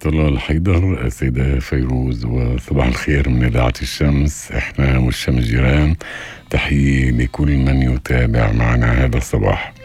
طلال حيدر، السيدة فيروز، وصباح الخير من إذاعة الشمس. إحنا والشمس جيران. تحية لكل من يتابع معنا هذا الصباح.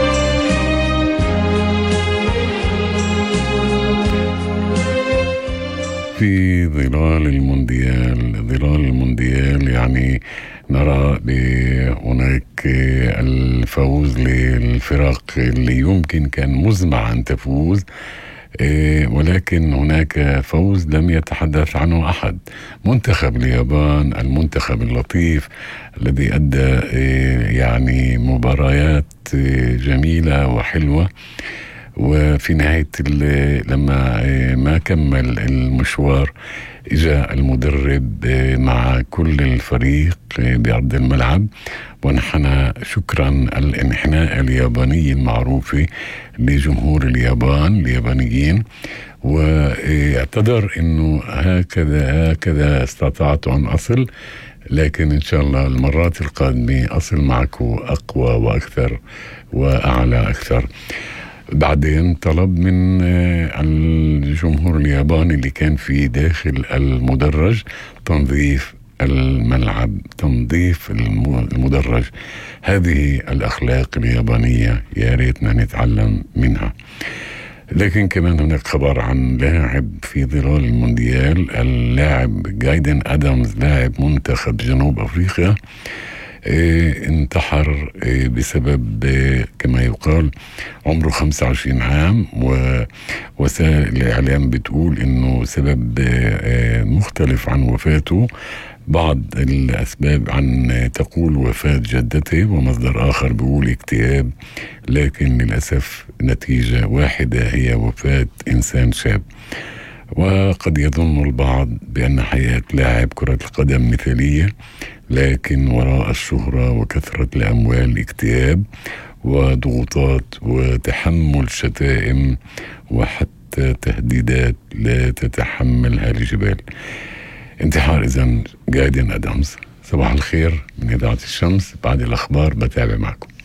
في ظلال المونديال يعني نرى هناك الفوز للفرق اللي يمكن كان مزمع أن تفوز، ولكن هناك فوز لم يتحدث عنه أحد. منتخب اليابان، المنتخب اللطيف الذي أدى يعني مباريات جميلة وحلوة، وفي نهاية لما ما كمل المشوار إجا المدرب مع كل الفريق بأرض الملعب وانحنى شكرا الانحناء الياباني المعروف لجمهور اليابانيين، واعتذر انه هكذا استطعت ان اصل، لكن ان شاء الله المرات القادمة اصل معكم اقوى واكثر واعلى اكثر. بعدين طلب من الجمهور الياباني اللي كان في داخل المدرج تنظيف الملعب، تنظيف المدرج. هذه الأخلاق اليابانية يا ريتنا نتعلم منها. لكن كمان هناك خبر عن لاعب في ظلال المونديال، اللاعب جايدن أدامز، لاعب منتخب جنوب أفريقيا، انتحر بسبب كما يقال عمره 25 عام، ووسائل الإعلام بتقول إنه سبب مختلف عن وفاته. بعض الأسباب عن تقول وفاة جدته، ومصدر آخر بيقول اكتئاب، لكن للأسف نتيجة واحدة هي وفاة إنسان شاب. وقد يظن البعض بأن حياة لاعب كرة القدم مثالية، لكن وراء الشهرة وكثرة الأموال اكتئاب وضغوطات وتحمل شتائم وحتى تهديدات لا تتحملها الجبال. انتحار إذن جايدن أدامز. صباح الخير من إذاعة الشمس. بعد الأخبار بتابع معكم.